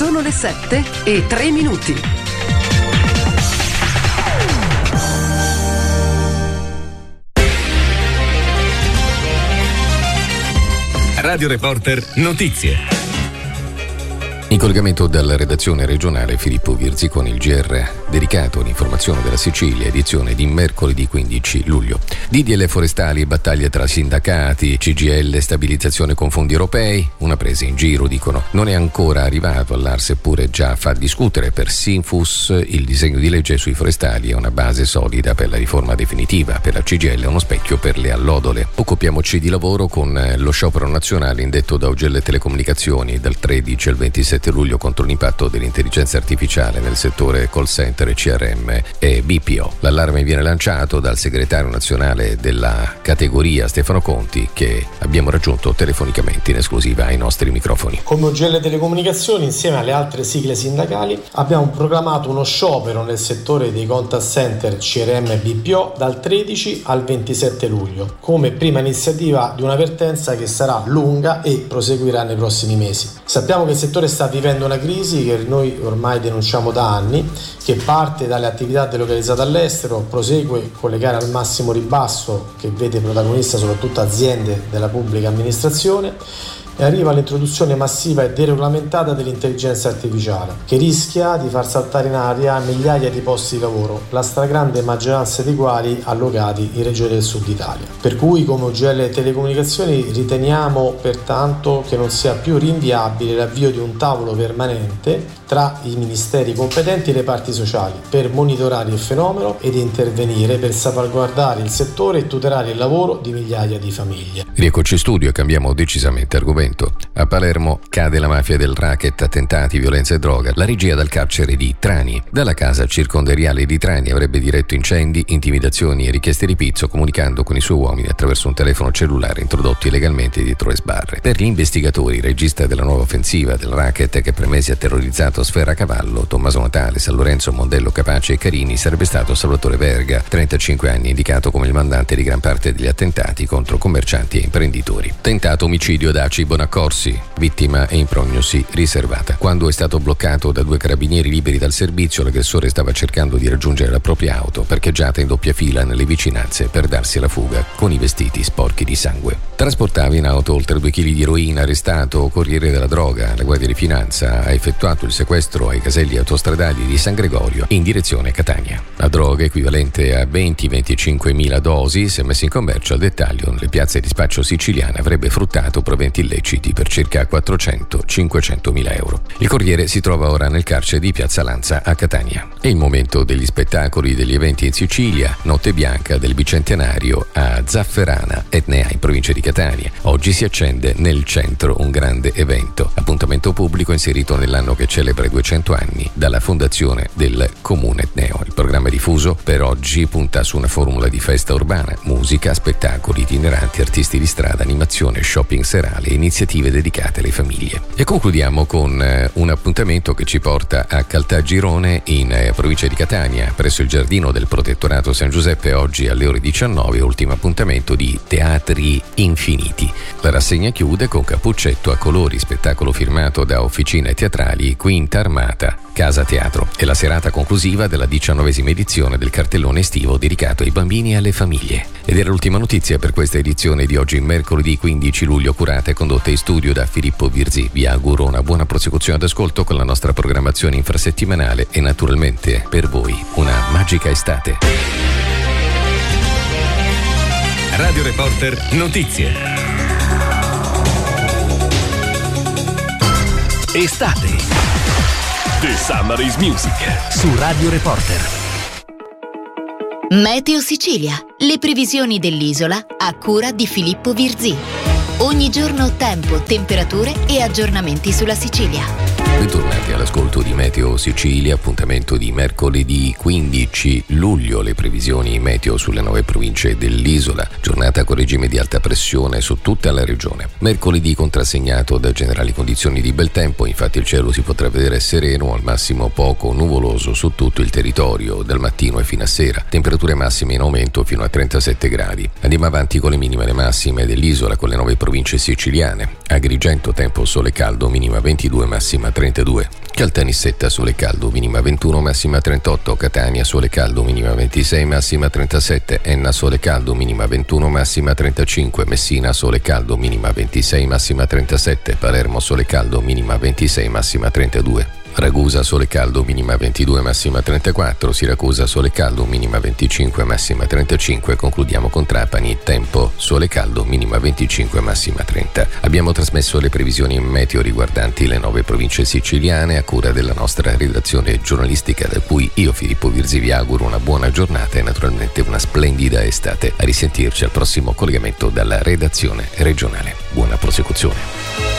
Sono le 7:03. Radio Reporter Notizie. In collegamento dalla redazione regionale Filippo Virzi con il GR dedicato all'informazione della Sicilia, edizione di mercoledì 15 luglio. DDL forestali, battaglie tra sindacati, CGIL, stabilizzazione con fondi europei, una presa in giro, dicono. Non è ancora arrivato all'AR, seppure già fa discutere. Per Sinfus il disegno di legge sui forestali è una base solida per la riforma definitiva, per la CGIL è uno specchio per le allodole. Occupiamoci di lavoro con lo sciopero nazionale indetto da UGL Telecomunicazioni dal 13 al 27 luglio contro l'impatto dell'intelligenza artificiale nel settore call center, CRM e BPO. L'allarme viene lanciato dal segretario nazionale della categoria Stefano Conti, che abbiamo raggiunto telefonicamente in esclusiva ai nostri microfoni. Come UGL Telecomunicazioni, insieme alle altre sigle sindacali, abbiamo proclamato uno sciopero nel settore dei contact center CRM e BPO dal 13 al 27 luglio, come prima iniziativa di un'avvertenza che sarà lunga e proseguirà nei prossimi mesi. Sappiamo che il settore sta vivendo una crisi che noi ormai denunciamo da anni, che parte dalle attività delocalizzate all'estero, prosegue con le gare al massimo ribasso che vede protagonista soprattutto aziende della pubblica amministrazione, e arriva all'introduzione massiva e deregolamentata dell'intelligenza artificiale, che rischia di far saltare in aria migliaia di posti di lavoro, la stragrande maggioranza dei quali allocati in regioni del sud Italia. Per cui, come UGL Telecomunicazioni, riteniamo pertanto che non sia più rinviabile l'avvio di un tavolo permanente tra i ministeri competenti e le parti sociali per monitorare il fenomeno ed intervenire per salvaguardare il settore e tutelare il lavoro di migliaia di famiglie. Rieccoci in studio e cambiamo decisamente argomento. A Palermo cade la mafia del racket, attentati, violenza e droga. La regia dal carcere di Trani. Dalla casa circondariale di Trani avrebbe diretto incendi, intimidazioni e richieste di pizzo, comunicando con i suoi uomini attraverso un telefono cellulare introdotti illegalmente dietro le sbarre. Per gli investigatori, il regista della nuova offensiva del racket che per mesi ha terrorizzato Sfera Cavallo, Tommaso Natale, San Lorenzo, Mondello, Capace e Carini, sarebbe stato Salvatore Verga, 35 anni, indicato come il mandante di gran parte degli attentati contro commercianti e imprenditori. Tentato omicidio ad Aci Bonaccorsi, vittima e in prognosi riservata. Quando è stato bloccato da due carabinieri liberi dal servizio, l'aggressore stava cercando di raggiungere la propria auto, parcheggiata in doppia fila nelle vicinanze, per darsi alla fuga con i vestiti sporchi di sangue. Trasportava in auto oltre 2 kg di eroina, arrestato Corriere della Droga. La Guardia di Finanza ha effettuato il sequestro ai caselli autostradali di San Gregorio in direzione Catania. La droga, equivalente a 20-25 mila dosi, se messa in commercio al dettaglio nelle piazze di spaccio siciliane, avrebbe fruttato proventi illeciti per circa 400-500 mila euro. Il Corriere si trova ora nel carcere di Piazza Lanza a Catania. È il momento degli spettacoli, degli eventi in Sicilia. Notte bianca del bicentenario a Zafferana, Etnea, in provincia di Catania. Oggi si accende nel centro un grande evento. Appuntamento pubblico inserito nell'anno che celebra i 200 anni dalla fondazione del Comune Etneo. Il programma diffuso per oggi punta su una formula di festa urbana, musica, spettacoli itineranti, artisti di strada, animazione, shopping serale e iniziative dedicate alle famiglie. E concludiamo con un appuntamento che ci porta a Caltagirone, in provincia di Catania, presso il giardino del Protettorato San Giuseppe, oggi alle ore 19, ultimo appuntamento di Teatri Infiniti. La rassegna chiude con Cappuccetto a colori, spettacolo firmato da Officine Teatrali Quinta Armata Casa Teatro. È la serata conclusiva della 19ª edizione del cartellone estivo dedicato ai bambini e alle famiglie. Ed era l'ultima notizia per questa edizione di oggi, mercoledì 15 luglio, curata e condotta in studio da Filippo Virzi. Vi auguro una buona prosecuzione d'ascolto con la nostra programmazione infrasettimanale e naturalmente per voi una magica estate. Radio Reporter Notizie. Estate. The Summer is Music su Radio Reporter. Meteo Sicilia, le previsioni dell'isola a cura di Filippo Virzi. Ogni giorno tempo, temperature e aggiornamenti sulla Sicilia. Bentornati all'ascolto di Meteo Sicilia, appuntamento di mercoledì 15 luglio, le previsioni meteo sulle 9 province dell'isola, giornata con regime di alta pressione su tutta la regione. Mercoledì contrassegnato da generali condizioni di bel tempo, infatti il cielo si potrà vedere sereno, al massimo poco nuvoloso su tutto il territorio, dal mattino e fino a sera, temperature massime in aumento fino a 37 gradi. Andiamo avanti con le minime e le massime dell'isola, con le 9 province siciliane. Agrigento tempo sole caldo, minima 22, massima 32. Caltanissetta sole caldo, minima 21, massima 38. Catania sole caldo, minima 26, massima 37. Enna sole caldo, minima 21, massima 35. Messina sole caldo, minima 26, massima 37. Palermo sole caldo, minima 26, massima 32. Ragusa sole caldo, minima 22, massima 34. Siracusa sole caldo, minima 25, massima 35. Concludiamo con Trapani, tempo sole caldo, minima 25, massima 30. Abbiamo trasmesso le previsioni meteo riguardanti le 9 province siciliane a cura della nostra redazione giornalistica, da cui io, Filippo Virzi, vi auguro una buona giornata e naturalmente una splendida estate. A risentirci al prossimo collegamento dalla redazione regionale. Buona prosecuzione.